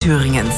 Thüringens.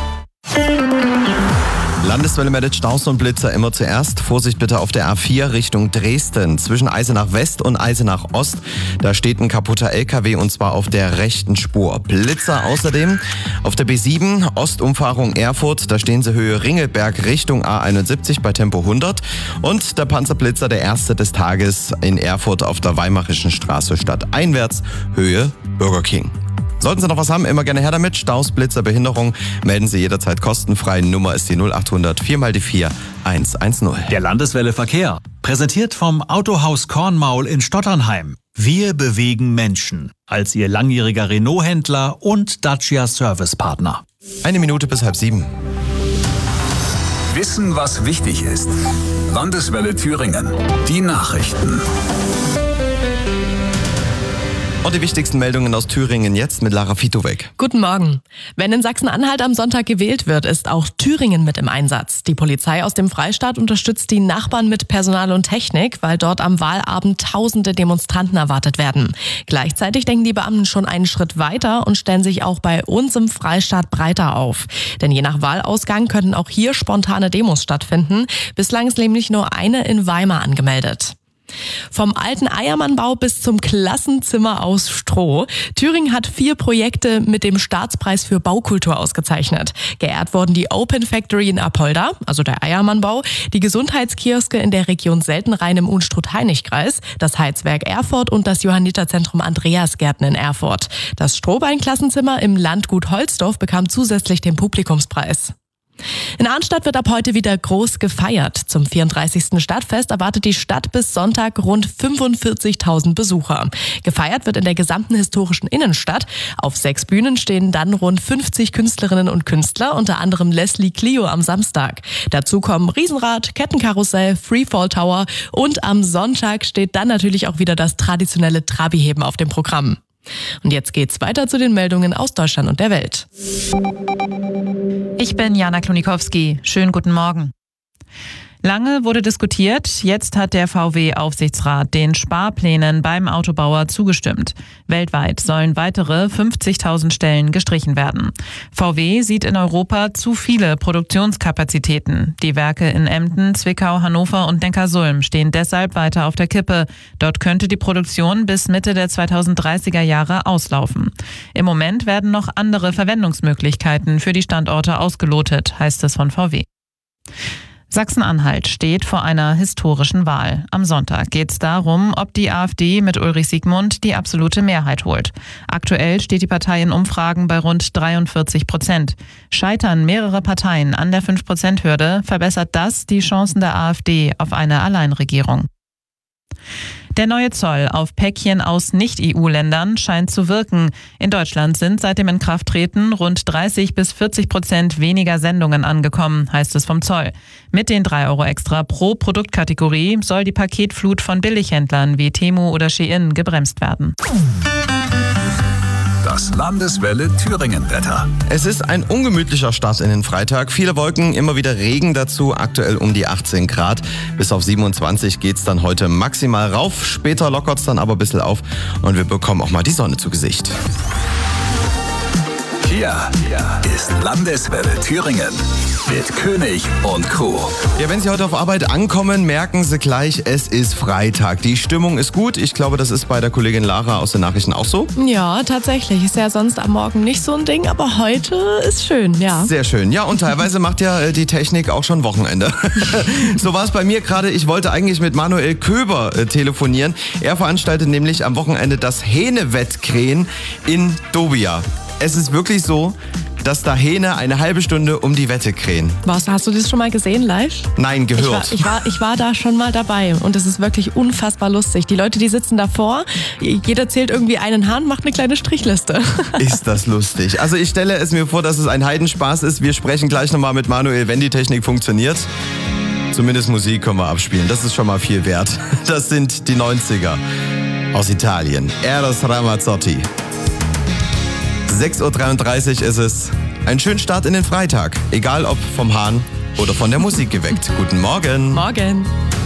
Landeswelle meldet Staus und Blitzer immer zuerst. Vorsicht bitte auf der A4 Richtung Dresden. Zwischen Eisenach West und Eisenach Ost. Da steht ein kaputter LKW und zwar auf der rechten Spur. Blitzer außerdem auf der B7 Ostumfahrung Erfurt. Da stehen sie Höhe Ringelberg Richtung A71 bei Tempo 100. Und der Panzerblitzer, der erste des Tages in Erfurt auf der Weimarischen Straße stadteinwärts Höhe Burger King. Sollten Sie noch was haben, immer gerne her damit. Staus, Blitzer, Behinderung, melden Sie jederzeit kostenfrei. Nummer ist die 0800 4x4 110. Der Landeswelle Verkehr. Präsentiert vom Autohaus Kornmaul in Stotternheim. Wir bewegen Menschen. Als Ihr langjähriger Renault-Händler und Dacia-Service-Partner. 1 Minute bis 6:30. Wissen, was wichtig ist. Landeswelle Thüringen. Die Nachrichten. Und die wichtigsten Meldungen aus Thüringen jetzt mit Lara Fitowek. Guten Morgen. Wenn in Sachsen-Anhalt am Sonntag gewählt wird, ist auch Thüringen mit im Einsatz. Die Polizei aus dem Freistaat unterstützt die Nachbarn mit Personal und Technik, weil dort am Wahlabend tausende Demonstranten erwartet werden. Gleichzeitig denken die Beamten schon einen Schritt weiter und stellen sich auch bei uns im Freistaat breiter auf. Denn je nach Wahlausgang könnten auch hier spontane Demos stattfinden. Bislang ist nämlich nur eine in Weimar angemeldet. Vom alten Eiermannbau bis zum Klassenzimmer aus Stroh. Thüringen hat 4 Projekte mit dem Staatspreis für Baukultur ausgezeichnet. Geehrt wurden die Open Factory in Apolda, also der Eiermannbau, die Gesundheitskioske in der Region Seltenrhein im Unstrut-Heinig-Kreis, das Heizwerk Erfurt und das Johanniterzentrum Andreasgärten in Erfurt. Das Strohbein-Klassenzimmer im Landgut Holzdorf bekam zusätzlich den Publikumspreis. In Arnstadt wird ab heute wieder groß gefeiert. Zum 34. Stadtfest erwartet die Stadt bis Sonntag rund 45.000 Besucher. Gefeiert wird in der gesamten historischen Innenstadt. Auf 6 Bühnen stehen dann rund 50 Künstlerinnen und Künstler, unter anderem Leslie Clio am Samstag. Dazu kommen Riesenrad, Kettenkarussell, Freefall Tower und am Sonntag steht dann natürlich auch wieder das traditionelle Trabiheben auf dem Programm. Und jetzt geht's weiter zu den Meldungen aus Deutschland und der Welt. Ich bin Jana Klonikowski. Schönen guten Morgen. Lange wurde diskutiert, jetzt hat der VW-Aufsichtsrat den Sparplänen beim Autobauer zugestimmt. Weltweit sollen weitere 50.000 Stellen gestrichen werden. VW sieht in Europa zu viele Produktionskapazitäten. Die Werke in Emden, Zwickau, Hannover und Neckarsulm stehen deshalb weiter auf der Kippe. Dort könnte die Produktion bis Mitte der 2030er Jahre auslaufen. Im Moment werden noch andere Verwendungsmöglichkeiten für die Standorte ausgelotet, heißt es von VW. Sachsen-Anhalt steht vor einer historischen Wahl. Am Sonntag geht es darum, ob die AfD mit Ulrich Siegmund die absolute Mehrheit holt. Aktuell steht die Partei in Umfragen bei rund 43%. Scheitern mehrere Parteien an der 5%-Hürde, verbessert das die Chancen der AfD auf eine Alleinregierung. Der neue Zoll auf Päckchen aus Nicht-EU-Ländern scheint zu wirken. In Deutschland sind seit dem Inkrafttreten rund 30-40% weniger Sendungen angekommen, heißt es vom Zoll. Mit den 3 € extra pro Produktkategorie soll die Paketflut von Billighändlern wie Temu oder Shein gebremst werden. Das Landeswelle Thüringen-Wetter. Es ist ein ungemütlicher Start in den Freitag. Viele Wolken, immer wieder Regen dazu, aktuell um die 18 Grad. Bis auf 27 geht's dann heute maximal rauf. Später lockert's dann aber ein bisschen auf und wir bekommen auch mal die Sonne zu Gesicht. Hier ist Landeswelle Thüringen mit König und Co. Ja, wenn Sie heute auf Arbeit ankommen, merken Sie gleich, es ist Freitag. Die Stimmung ist gut. Ich glaube, das ist bei der Kollegin Lara aus den Nachrichten auch so. Ja, tatsächlich. Ist ja sonst am Morgen nicht so ein Ding, aber heute ist schön, ja. Sehr schön. Ja, und teilweise macht ja die Technik auch schon Wochenende. So war es bei mir gerade. Ich wollte eigentlich mit Manuel Köber telefonieren. Er veranstaltet nämlich am Wochenende das Hähne-Wettkrähen in Dobia. Es ist wirklich so, dass da Hähne eine halbe Stunde um die Wette krähen. Was, hast du das schon mal gesehen live? Nein, gehört. Ich war da schon mal dabei und es ist wirklich unfassbar lustig. Die Leute, die sitzen davor, jeder zählt irgendwie einen Hahn, macht eine kleine Strichliste. Ist das lustig. Also ich stelle es mir vor, dass es ein Heidenspaß ist. Wir sprechen gleich nochmal mit Manuel, wenn die Technik funktioniert. Zumindest Musik können wir abspielen. Das ist schon mal viel wert. Das sind die 90er aus Italien. Eros Ramazzotti. 6.33 Uhr ist es. Ein schöner Start in den Freitag. Egal ob vom Hahn oder von der Musik geweckt. Guten Morgen. Morgen.